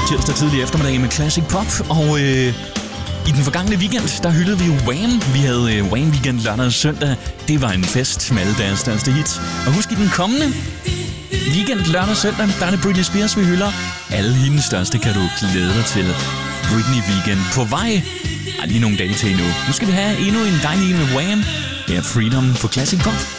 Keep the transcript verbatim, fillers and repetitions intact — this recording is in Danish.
tirsdag tidlig eftermiddag med Classic Pop, og øh, i den forgangne weekend, der hyldede vi jo Wham! Vi havde øh, Wham! Weekend lørdag og søndag. Det var en fest med alle deres største hits. Og husk, i den kommende weekend lørdag og søndag, der er det Britney Spears, vi hylder. Alle hendes største kan du glæde dig til. Britney Weekend på vej. Ej, lige nogle dage til endnu. Nu skal vi have endnu en dejlig med Wham! Ja, Freedom på Classic Pop.